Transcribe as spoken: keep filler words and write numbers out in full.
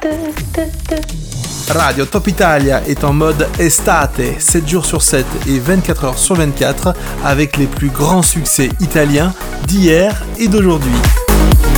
Radio Top Italia est en mode estate, sept jours sur sept et vingt-quatre heures sur vingt-quatre, avec les plus grands succès italiens d'hier et d'aujourd'hui.